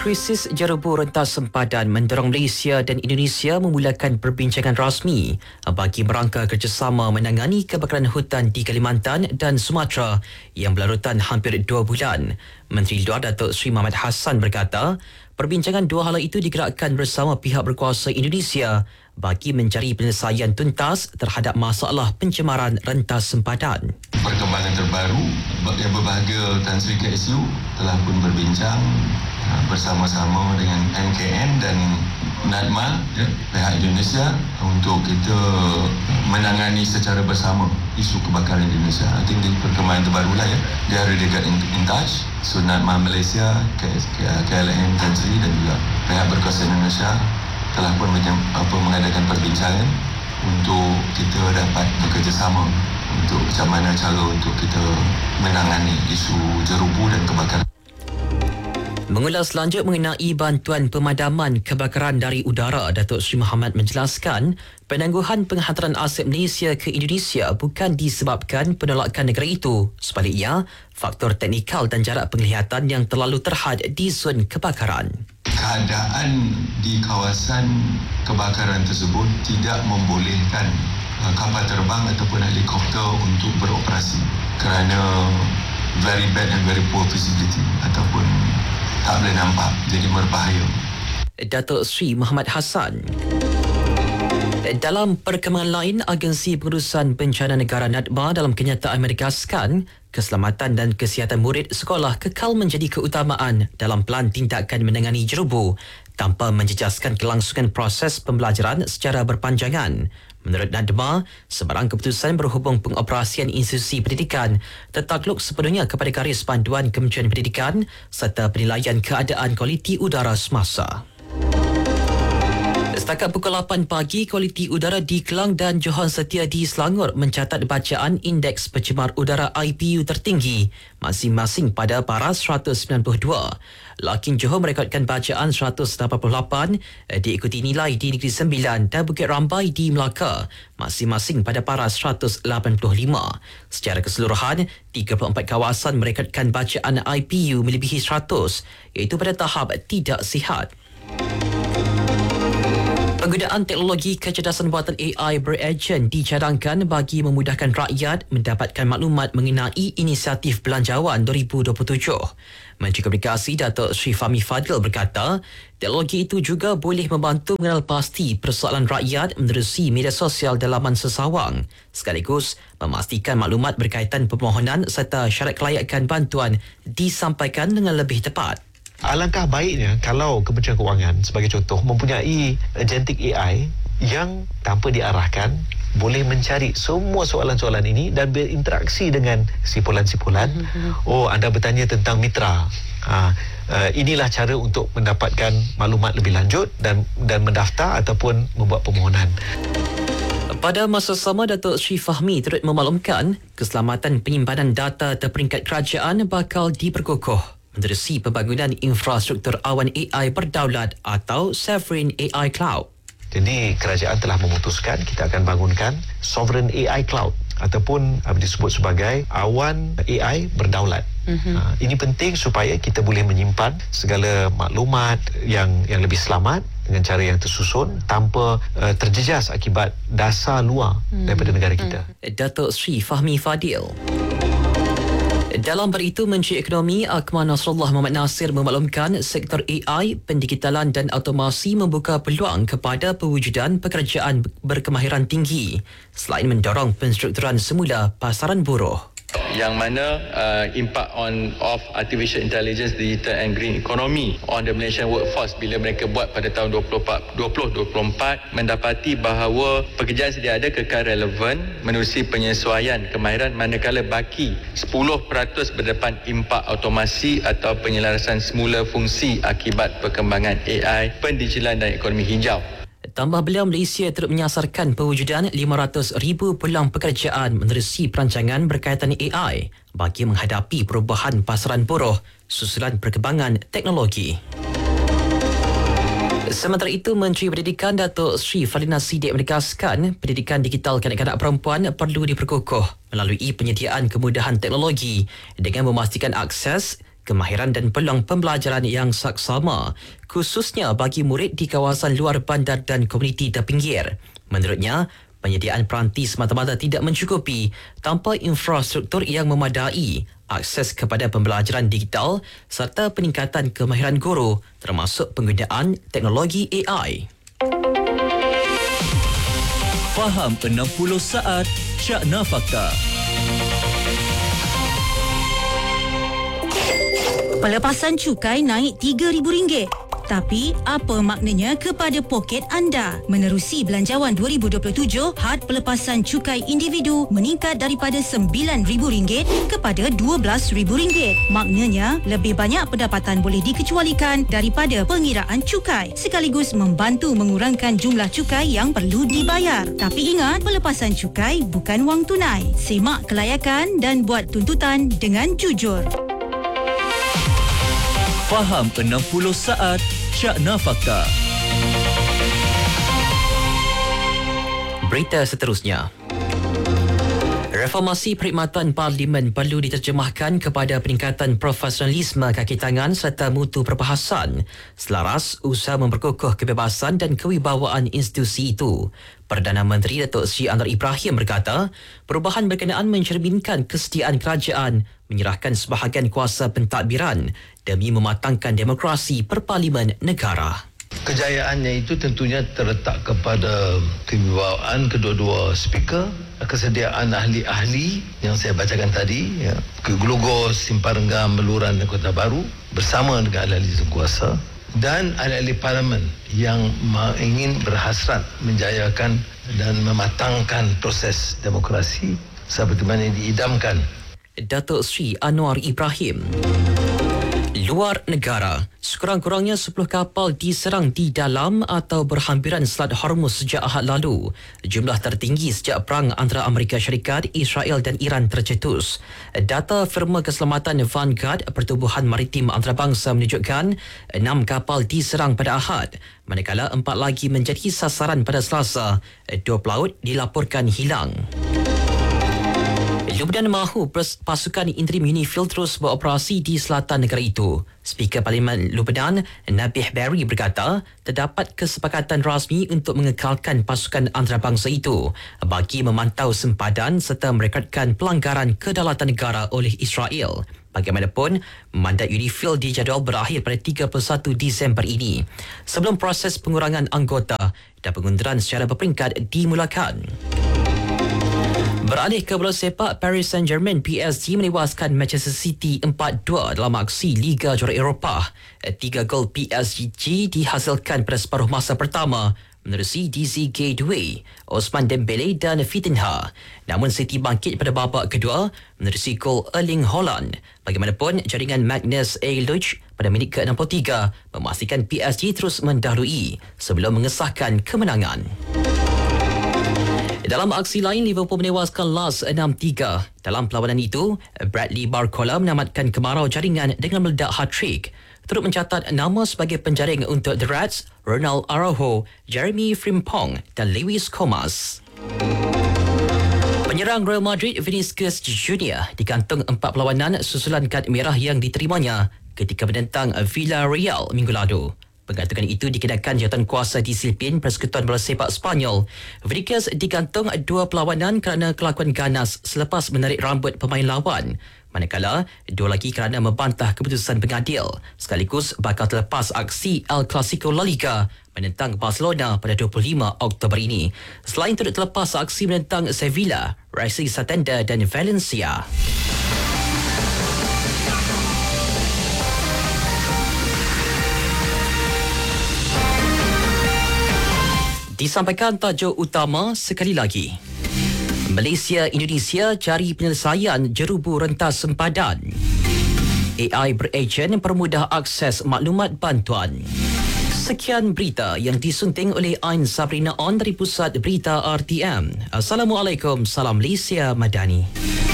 Krisis jerebu rentas sempadan mendorong Malaysia dan Indonesia memulakan perbincangan rasmi bagi merangka kerjasama menangani kebakaran hutan di Kalimantan dan Sumatera yang berlarutan hampir 2 bulan. Menteri Luar Datuk Seri Mohamad Hassan berkata, perbincangan dua hala itu digerakkan bersama pihak berkuasa Indonesia bagi mencari penyelesaian tuntas terhadap masalah pencemaran rentas sempadan. Perkembangan terbaru yang berbahagia Tan Sri KSU telah pun berbincang bersama-sama dengan MKN dan NADMA pihak Indonesia untuk kita menangani secara bersama isu kebakaran di Indonesia. I think perkembangan terbaru lah ya. Dia ada dekat in touch. So NADMA Malaysia, KLM Tan Sri dan juga pihak berkuasa Indonesia telah pun mengadakan perbincangan untuk kita dapat bekerjasama untuk macam mana cara untuk kita menangani isu jerubu dan kebakaran. Mengulas lanjut mengenai bantuan pemadaman kebakaran dari udara, Datuk Seri Mohamad menjelaskan penangguhan penghantaran aset Malaysia ke Indonesia bukan disebabkan penolakan negara itu. Sebaliknya, faktor teknikal dan jarak penglihatan yang terlalu terhad di zon kebakaran. Keadaan di kawasan kebakaran tersebut tidak membolehkan kapal terbang ataupun helikopter untuk beroperasi kerana very bad and very poor visibility ataupun tak boleh nampak, jadi berbahaya. Datuk Seri Mohamad Hassan. Dalam perkembangan lain, Agensi Pengurusan Bencana Negara NADMA dalam kenyataan menegaskan keselamatan dan kesihatan murid sekolah kekal menjadi keutamaan dalam pelan tindakan menangani jerubu tanpa menjejaskan kelangsungan proses pembelajaran secara berpanjangan. Menurut NADMA, sebarang keputusan berhubung pengoperasian institusi pendidikan tertakluk sepenuhnya kepada garis panduan Kementerian Pendidikan serta penilaian keadaan kualiti udara semasa. Setakat pukul 8 pagi, kualiti udara di Kelang dan Johan Setia di Selangor mencatat bacaan indeks pencemar udara IPU tertinggi masing-masing pada paras 192. Lakin Johor merekodkan bacaan 188, diikuti nilai di Negeri Sembilan dan Bukit Rambai di Melaka masing-masing pada paras 185. Secara keseluruhan, 34 kawasan merekodkan bacaan IPU melebihi 100, iaitu pada tahap tidak sihat. Penggunaan teknologi kecerdasan buatan AI berejen dicadangkan bagi memudahkan rakyat mendapatkan maklumat mengenai inisiatif belanjawan 2027. Menteri Komunikasi Datuk Sri Fahmi Fadil berkata, teknologi itu juga boleh membantu mengenal pasti persoalan rakyat menerusi media sosial dalaman sesawang, sekaligus memastikan maklumat berkaitan permohonan serta syarat kelayakan bantuan disampaikan dengan lebih tepat. Alangkah baiknya kalau Kementerian Kewangan sebagai contoh mempunyai agentic AI yang tanpa diarahkan boleh mencari semua soalan-soalan ini dan berinteraksi dengan sipulan-sipulan. Oh, anda bertanya tentang mitra. Inilah cara untuk mendapatkan maklumat lebih lanjut dan mendaftar ataupun membuat permohonan. Pada masa sama, Datuk Sri Fahmi turut memaklumkan keselamatan penyimpanan data terperingkat kerajaan bakal diperkukuh menerusi pembangunan infrastruktur awan AI berdaulat atau Sovereign AI Cloud. Jadi kerajaan telah memutuskan kita akan bangunkan Sovereign AI Cloud ataupun disebut sebagai awan AI berdaulat. Ini penting supaya kita boleh menyimpan segala maklumat yang lebih selamat dengan cara yang tersusun tanpa terjejas akibat dasar luar daripada negara kita. Datuk Sri Fahmi Fadil. Dalam beritu, Menteri Ekonomi Akmal Nasrullah Mohamad Nasir memaklumkan sektor AI, pendigitalan dan automasi membuka peluang kepada pewujudan pekerjaan berkemahiran tinggi selain mendorong penstrukturan semula pasaran buruh. Yang mana impact of artificial intelligence, digital and green economy on the Malaysian workforce bila mereka buat pada tahun 2024 mendapati bahawa pekerjaan sedia ada kekal relevan menerusi penyesuaian kemahiran, manakala baki 10% berdepan impak automasi atau penyelarasan semula fungsi akibat perkembangan AI, pendigital dan ekonomi hijau. Tambah beliau, Malaysia turut menyasarkan pewujudan 500,000 peluang pekerjaan menerusi perancangan berkaitan AI bagi menghadapi perubahan pasaran buruh susulan perkembangan teknologi. Sementara itu, Menteri Pendidikan Datuk Sri Fadlina Siddiq menegaskan pendidikan digital kanak-kanak perempuan perlu diperkukuh melalui penyediaan kemudahan teknologi dengan memastikan akses kemahiran dan peluang pembelajaran yang saksama, khususnya bagi murid di kawasan luar bandar dan komuniti terpinggir. Menurutnya, penyediaan peranti semata-mata tidak mencukupi tanpa infrastruktur yang memadai, akses kepada pembelajaran digital serta peningkatan kemahiran guru termasuk penggunaan teknologi AI. Faham 60 saat Syakna Fakta. Pelepasan cukai naik RM3,000. Tapi, apa maknanya kepada poket anda? Menerusi Belanjawan 2027, had pelepasan cukai individu meningkat daripada RM9,000 kepada RM12,000. Maknanya, lebih banyak pendapatan boleh dikecualikan daripada pengiraan cukai, sekaligus membantu mengurangkan jumlah cukai yang perlu dibayar. Tapi ingat, pelepasan cukai bukan wang tunai. Semak kelayakan dan buat tuntutan dengan jujur. Faham 60 saat Syakna Fakta. Berita seterusnya. Reformasi perkhidmatan Parlimen perlu diterjemahkan kepada peningkatan profesionalisme kaki tangan serta mutu perbahasan selaras usaha memperkukuh kebebasan dan kewibawaan institusi itu. Perdana Menteri Datuk Seri Anwar Ibrahim berkata, perubahan berkenaan mencerminkan kesetiaan kerajaan menyerahkan sebahagian kuasa pentadbiran demi mematangkan demokrasi perparlimen negara. Kejayaannya itu tentunya terletak kepada kewibawaan kedua-dua speaker, kesediaan ahli-ahli yang saya bacakan tadi, Glogos, Simpang Renggam, Beluran dan Kota Baru bersama dengan ahli-ahli sekuasa dan ahli-ahli parlimen yang ingin berhasrat menjayakan dan mematangkan proses demokrasi seperti mana diidamkan. Datuk Seri Anwar Ibrahim. Luar negara, sekurang-kurangnya 10 kapal diserang di dalam atau berhampiran Selat Hormuz sejak Ahad lalu. Jumlah tertinggi sejak perang antara Amerika Syarikat, Israel dan Iran tercetus. Data firma keselamatan Vanguard Pertubuhan Maritim Antarabangsa menunjukkan 6 kapal diserang pada Ahad, manakala 4 lagi menjadi sasaran pada Selasa. 2 pelaut dilaporkan hilang. Lubnan mahu pasukan interim UNIFIL terus beroperasi di selatan negara itu. Speaker Parlimen Lubnan, Nabih Berri berkata, terdapat kesepakatan rasmi untuk mengekalkan pasukan antarabangsa itu bagi memantau sempadan serta merekodkan pelanggaran kedaulatan negara oleh Israel. Bagaimanapun, mandat UNIFIL dijadual berakhir pada 31 Disember ini, sebelum proses pengurangan anggota dan pengunduran secara berperingkat dimulakan. Beralih ke bola sepak, Paris Saint-Germain PSG menewaskan Manchester City 4-2 dalam aksi Liga Juara Eropah. 3 gol PSG dihasilkan pada separuh masa pertama menerusi DZ Gateway, Ousmane Dembele dan Vitinha. Namun City bangkit pada babak kedua menerusi gol Erling Haaland. Bagaimanapun, jaringan Magnus Eiluch pada minit ke-63 memastikan PSG terus mendahului sebelum mengesahkan kemenangan. Dalam aksi lain, Liverpool menewaskan Lens 6-3. Dalam perlawanan itu, Bradley Barcola menamatkan kemarau jaringan dengan meledak hat-trick. Turut mencatat nama sebagai penjaring untuk The Reds, Ronald Araujo, Jeremy Frimpong dan Lewis Comas. Penyerang Real Madrid Vinicius Junior digantung 4 perlawanan susulan kad merah yang diterimanya ketika menentang Villarreal minggu lalu. Penggantungan itu dikenakan Jawatankuasa Disiplin Persekutuan Bola Sepak Sepanyol. Vinicius digantung 2 perlawanan kerana kelakuan ganas selepas menarik rambut pemain lawan. Manakala 2 lagi kerana membantah keputusan pengadil. Sekaligus bakal terlepas aksi El Clasico La Liga menentang Barcelona pada 25 Oktober ini. Selain turut terlepas aksi menentang Sevilla, Racing Santander dan Valencia. Disampaikan tajuk utama sekali lagi. Malaysia-Indonesia cari penyelesaian jerubu rentas sempadan. AI berejen permudah akses maklumat bantuan. Sekian berita yang disunting oleh Ain Sabrina On dari Pusat Berita RTM. Assalamualaikum, salam Malaysia Madani.